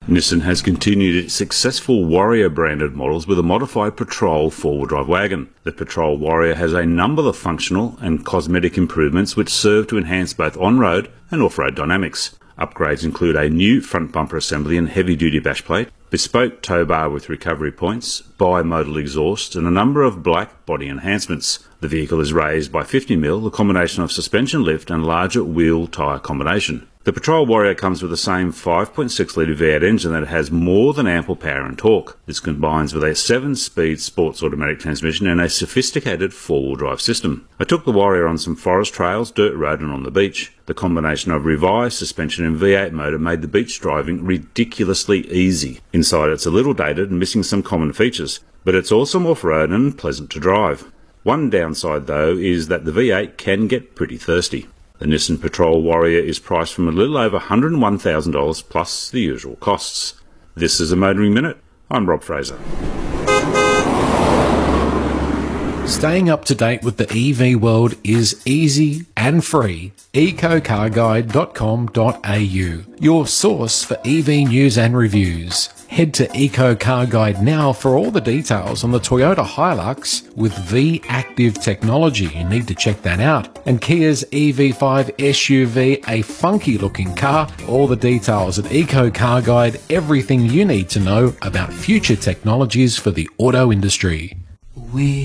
Nissan has continued its successful Warrior branded models with a modified Patrol four-wheel drive wagon. The Patrol Warrior has a number of functional and cosmetic improvements which serve to enhance both on-road and off-road dynamics. Upgrades include a new front bumper assembly and heavy-duty bash plate, bespoke tow bar with recovery points, bi-modal exhaust and a number of black body enhancements. The vehicle is raised by 50mm, a combination of suspension lift and larger wheel tyre combination. The Patrol Warrior comes with the same 5.6 litre V8 engine that has more than ample power and torque. This combines with a 7-speed sports automatic transmission and a sophisticated four-wheel drive system. I took the Warrior on some forest trails, dirt road and on the beach. The combination of revised suspension and V8 motor made the beach driving ridiculously easy. Inside it's a little dated and missing some common features, but it's awesome off-road and pleasant to drive. One downside though is that the V8 can get pretty thirsty. The Nissan Patrol Warrior is priced from a little over $101,000 plus the usual costs. This is a Motoring Minute. I'm Rob Fraser. Staying up to date with the EV world is easy and free. ecocarguide.com.au, your source for EV news and reviews. Head to Eco Car Guide now for all the details on the Toyota Hilux with V-Active technology. You need to check that out. And Kia's EV5 SUV, a funky looking car. All the details at Eco Car Guide, everything you need to know about future technologies for the auto industry.